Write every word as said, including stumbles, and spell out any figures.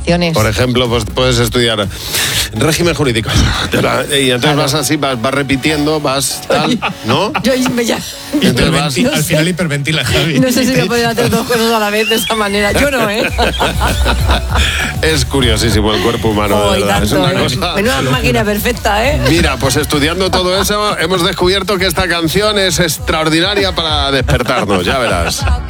vacaciones. Por ejemplo, pues puedes estudiar régimen jurídico. Y entonces Claro. vas así, vas, vas repitiendo, vas tal, ¿no? Yo me ya... Entonces vas... Hiperventi- no al sé. final hiperventila, Javi. No sé si voy a poder hacer dos cosas a la vez de esa manera. Yo no, ¿eh? Es curiosísimo el cuerpo humano, Oh, de y verdad. Es tanto, una ¿eh? cosa... Menuda máquina perfecta, ¿eh? Mira, pues estudiando todo eso, hemos descubierto que esta canción es extraordinaria para despertarnos, ya verás.